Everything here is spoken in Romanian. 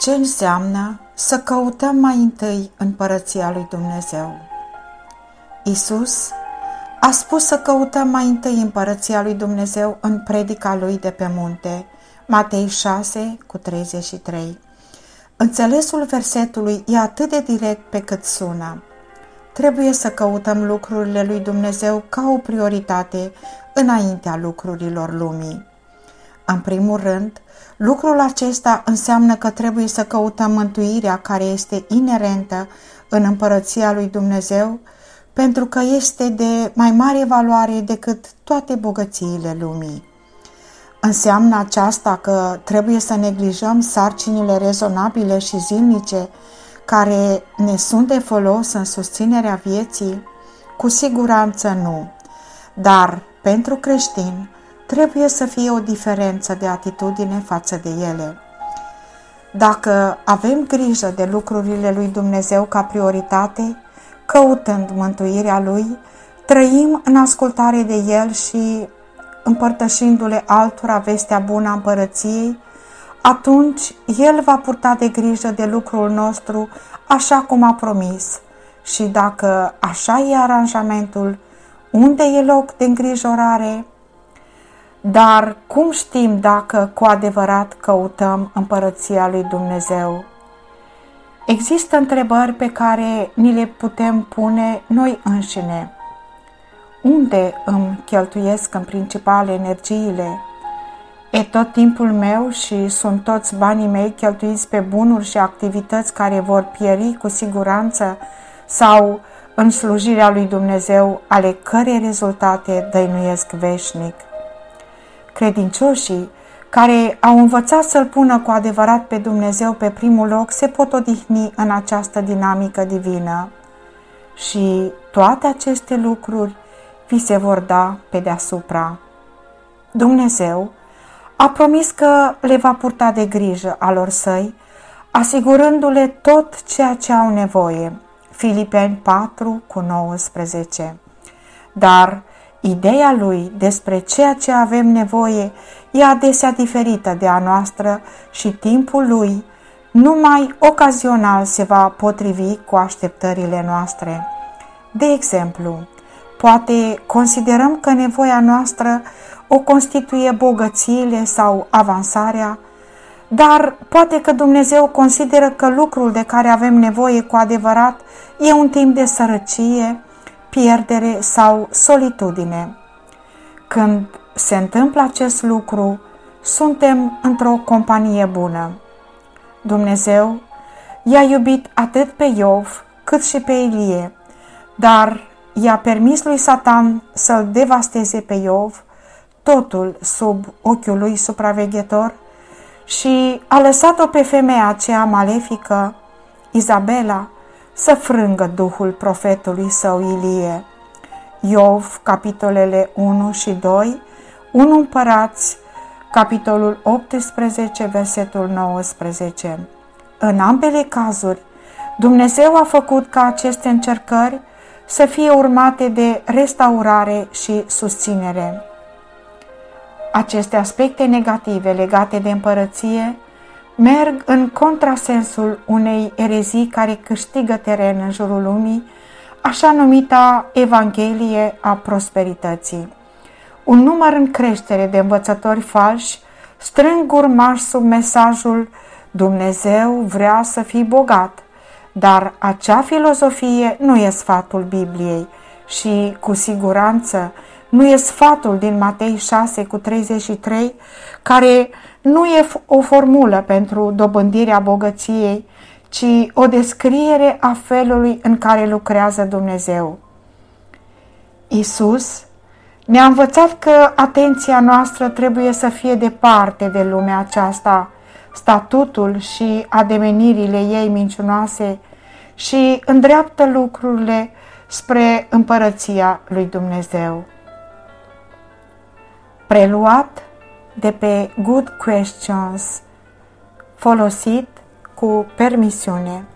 Ce înseamnă să căutăm mai întâi împărăția lui Dumnezeu? Iisus a spus să căutăm mai întâi împărăția lui Dumnezeu în predica lui de pe munte, Matei 6:33. Înțelesul versetului e atât de direct pe cât sună. Trebuie să căutăm lucrurile lui Dumnezeu ca o prioritate înaintea lucrurilor lumii. În primul rând, lucrul acesta înseamnă că trebuie să căutăm mântuirea care este inerentă în împărăția lui Dumnezeu, pentru că este de mai mare valoare decât toate bogățiile lumii. Înseamnă aceasta că trebuie să neglijăm sarcinile rezonabile și zilnice care ne sunt de folos în susținerea vieții? Cu siguranță nu. Dar, pentru creștini, trebuie să fie o diferență de atitudine față de ele. Dacă avem grijă de lucrurile lui Dumnezeu ca prioritate, căutând mântuirea Lui, trăim în ascultare de El și împărtășindu-le altora vestea bună a împărăției, atunci El va purta de grijă de lucrul nostru așa cum a promis. Și dacă așa e aranjamentul, unde e loc de îngrijorare? Dar cum știm dacă cu adevărat căutăm împărăția lui Dumnezeu? Există întrebări pe care ni le putem pune noi înșine. Unde îmi cheltuiesc în principal energiile? E tot timpul meu și sunt toți banii mei cheltuiți pe bunuri și activități care vor pieri cu siguranță sau în slujirea lui Dumnezeu, ale cărei rezultate dăinuiesc veșnic? Credincioșii care au învățat să-L pună cu adevărat pe Dumnezeu pe primul loc se pot odihni în această dinamică divină și toate aceste lucruri vi se vor da pe deasupra. Dumnezeu a promis că le va purta de grijă alor săi, asigurându-le tot ceea ce au nevoie. Filipeni 4:19. Dar ideea lui despre ceea ce avem nevoie e adesea diferită de a noastră și timpul lui numai ocazional se va potrivi cu așteptările noastre. De exemplu, poate considerăm că nevoia noastră o constituie bogățiile sau avansarea, dar poate că Dumnezeu consideră că lucrul de care avem nevoie cu adevărat e un timp de sărăcie, pierdere sau solitudine. Când se întâmplă acest lucru, suntem într-o companie bună. Dumnezeu i-a iubit atât pe Iov cât și pe Ilie, dar i-a permis lui Satan să-l devasteze pe Iov, totul sub ochiul lui supraveghetor, și a lăsat-o pe femeia aceea malefică, Izabela, să frângă duhul profetului său Ilie. Iov, capitolele 1 și 2, 1 Împărați, capitolul 18, versetul 19. În ambele cazuri, Dumnezeu a făcut ca aceste încercări să fie urmate de restaurare și susținere. Aceste aspecte negative legate de împărăție merg în contrasensul unei erezii care câștigă teren în jurul lumii, așa numita Evanghelie a prosperității. Un număr în creștere de învățători falși strâng urmași sub mesajul Dumnezeu vrea să fii bogat, dar acea filozofie nu e sfatul Bibliei și, cu siguranță, nu e sfatul din Matei 6:33, care nu e o formulă pentru dobândirea bogăției, ci o descriere a felului în care lucrează Dumnezeu. Iisus ne-a învățat că atenția noastră trebuie să fie departe de lumea aceasta, statutul și ademenirile ei mincinoase, și îndreaptă lucrurile spre împărăția lui Dumnezeu. Preluat de pe Good Questions, folosit cu permisiune.